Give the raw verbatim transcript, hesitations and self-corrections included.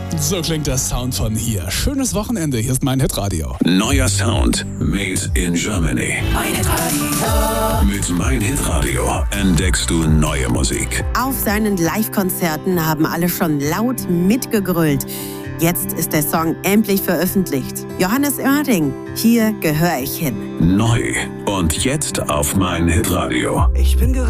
So klingt der Sound von hier. Schönes Wochenende, hier ist mein Hitradio. Neuer Sound, made in Germany. Mein Hitradio. Mit Mein Hitradio entdeckst du neue Musik. Auf seinen Live-Konzerten haben alle schon laut mitgegrölt. Jetzt ist der Song endlich veröffentlicht. Johannes Oerding, hier gehöre ich hin. Neu und jetzt auf Mein Hitradio. Ich bin